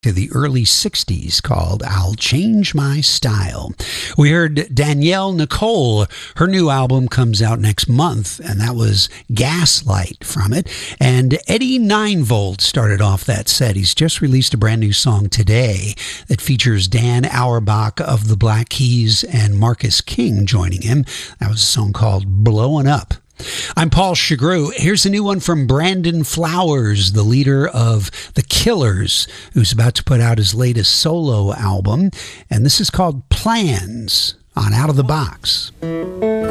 to the early 60s called I'll Change My Style. We heard Danielle Nicole. Her new album comes out next month, and that was Gaslight from it. And Eddie Ninevolt started off that set. He's just released a brand new song today that features Dan Auerbach of the Black Keys and Marcus King joining him. That was a song called Blowin' Up. I'm Paul Chagru. Here's a new one from Brandon Flowers, the leader of The Killers, who's about to put out his latest solo album. And this is called Plans on Out of the Box.